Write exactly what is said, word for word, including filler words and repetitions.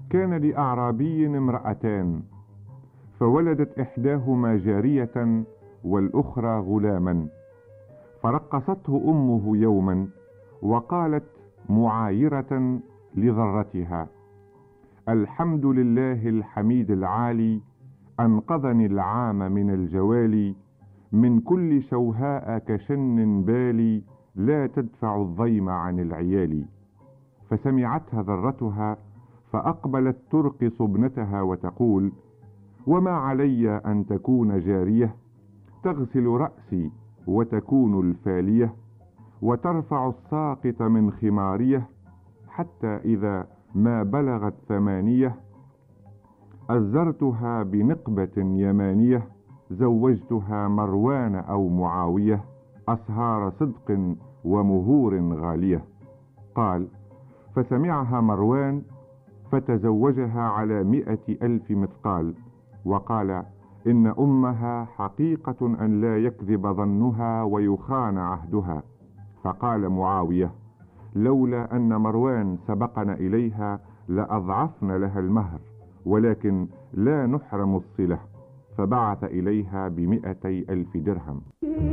كان لأعرابي امرأتان، فولدت إحداهما جارية والأخرى غلاما، فرقصته أمه يوما وقالت معايرة لضرتها: الحمد لله الحميد العالي، أنقذني العام من الجوالي، من كل شوهاء كشن بالي، لا تدفع الضيم عن العيال. فسمعتها ذرتها فأقبلت ترقص ابنتها وتقول: وما علي أن تكون جارية، تغسل رأسي وتكون الفالية، وترفع الساقط من خماريه، حتى إذا ما بلغت ثمانية أزرتها بنقبة يمانية، زوجتها مروان أو معاوية، أسهار صدق ومهور غالية. قال: فسمعها مروان فتزوجها على مئة ألف مثقال، وقال: إن أمها حقيقة أن لا يكذب ظنها ويخان عهدها. فقال معاوية: لولا أن مروان سبقنا إليها لأضعفن لها المهر، ولكن لا نحرم الصلة. فبعث إليها بمئتي ألف درهم.